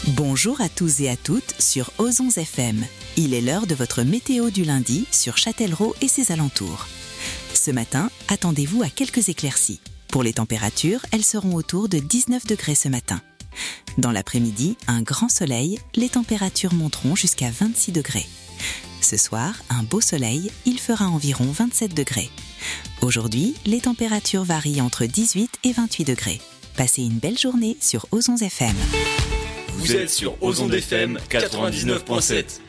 Bonjour à tous et à toutes sur Ozons FM. Il est l'heure de votre météo du lundi sur Châtellerault et ses alentours. Ce matin, attendez-vous à quelques éclaircies. Pour les températures, elles seront autour de 19 degrés ce matin. Dans l'après-midi, un grand soleil, les températures monteront jusqu'à 26 degrés. Ce soir, un beau soleil, il fera environ 27 degrés. Aujourd'hui, les températures varient entre 18 et 28 degrés. Passez une belle journée sur Ozons FM. Vous êtes sur Ozons FM 99.7.